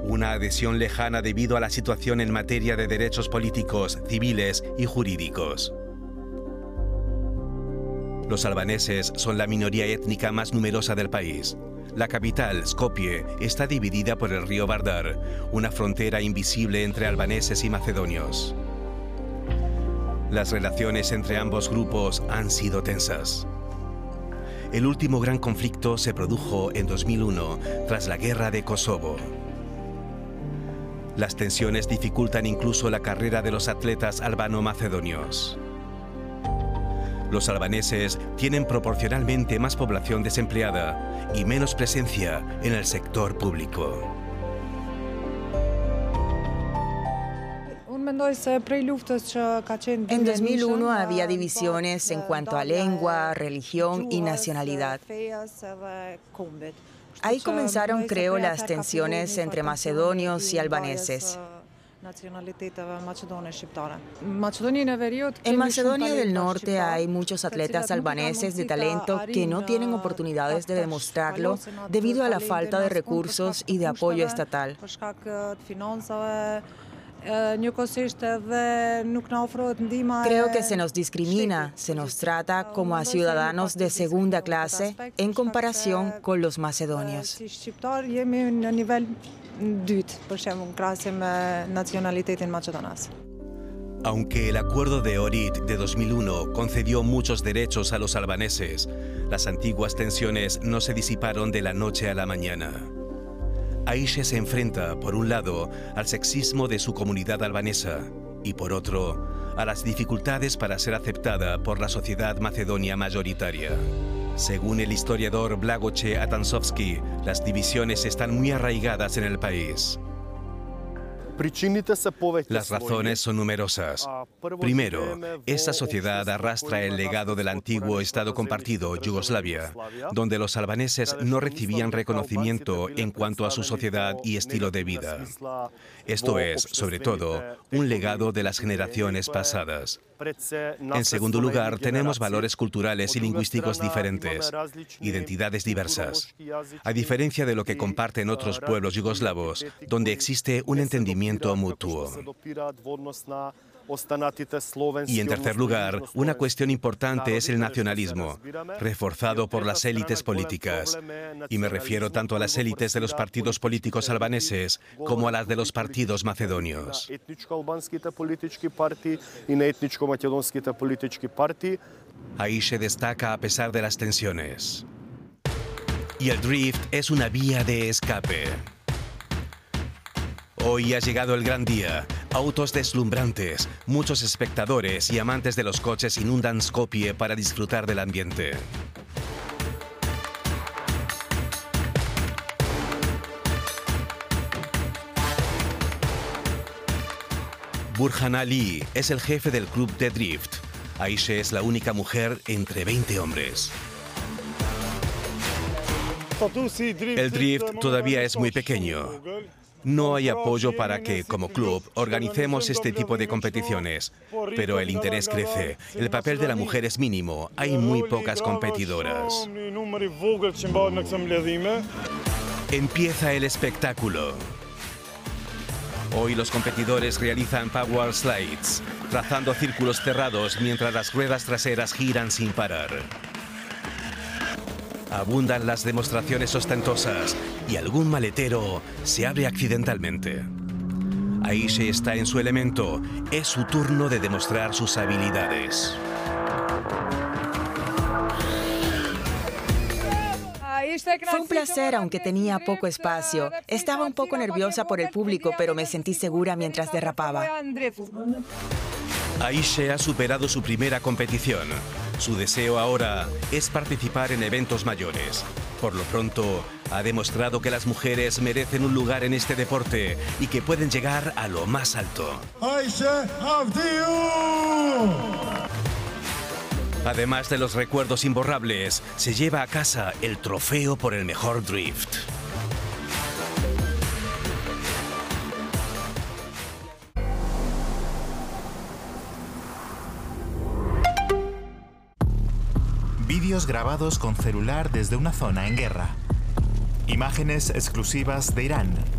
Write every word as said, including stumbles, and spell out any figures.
una adhesión lejana debido a la situación en materia de derechos políticos, civiles y jurídicos. Los albaneses son la minoría étnica más numerosa del país. La capital, Skopje, está dividida por el río Vardar, una frontera invisible entre albaneses y macedonios. Las relaciones entre ambos grupos han sido tensas. El último gran conflicto se produjo en dos mil uno, tras la guerra de Kosovo. Las tensiones dificultan incluso la carrera de los atletas albano-macedonios. Los albaneses tienen proporcionalmente más población desempleada y menos presencia en el sector público. En dos mil uno había divisiones en cuanto a lengua, religión y nacionalidad. Ahí comenzaron, creo, las tensiones entre macedonios y albaneses. En Macedonia del Norte hay muchos atletas albaneses de talento que no tienen oportunidades de demostrarlo debido a la falta de recursos y de apoyo estatal. Creo que se nos discrimina, se nos trata como a ciudadanos de segunda clase en comparación con los macedonios. Aunque el acuerdo de Ohrid de dos mil uno concedió muchos derechos a los albaneses, las antiguas tensiones no se disiparon de la noche a la mañana. Ayşe se enfrenta, por un lado, al sexismo de su comunidad albanesa y, por otro, a las dificultades para ser aceptada por la sociedad macedonia mayoritaria. Según el historiador Blagoje Atansovski, las divisiones están muy arraigadas en el país. Las razones son numerosas. Primero, esta sociedad arrastra el legado del antiguo Estado compartido, Yugoslavia, donde los albaneses no recibían reconocimiento en cuanto a su sociedad y estilo de vida. Esto es, sobre todo, un legado de las generaciones pasadas. En segundo lugar, tenemos valores culturales y lingüísticos diferentes, identidades diversas. A diferencia de lo que comparten otros pueblos yugoslavos, donde existe un entendimiento mutuo. Y en tercer lugar, una cuestión importante es el nacionalismo, reforzado por las élites políticas. Y me refiero tanto a las élites de los partidos políticos albaneses como a las de los partidos macedonios. Ayşe destaca a pesar de las tensiones. Y el drift es una vía de escape. Hoy ha llegado el gran día. Autos deslumbrantes, muchos espectadores y amantes de los coches inundan Skopje para disfrutar del ambiente. Burhan Ali es el jefe del club de drift. Ayşe es la única mujer entre veinte hombres. El drift todavía es muy pequeño. No hay apoyo para que, como club, organicemos este tipo de competiciones, pero el interés crece. El papel de la mujer es mínimo. Hay muy pocas competidoras. Empieza el espectáculo. Hoy los competidores realizan power slides, trazando círculos cerrados mientras las ruedas traseras giran sin parar. Abundan las demostraciones ostentosas y algún maletero se abre accidentalmente. Ayşe está en su elemento. Es su turno de demostrar sus habilidades. Fue un placer, aunque tenía poco espacio. Estaba un poco nerviosa por el público, pero me sentí segura mientras derrapaba. Ayşe ha superado su primera competición. Su deseo ahora es participar en eventos mayores. Por lo pronto, ha demostrado que las mujeres merecen un lugar en este deporte y que pueden llegar a lo más alto. Ayşe Avdiu. Además de los recuerdos imborrables, se lleva a casa el trofeo por el mejor drift. Vídeos grabados con celular desde una zona en guerra. Imágenes exclusivas de Irán,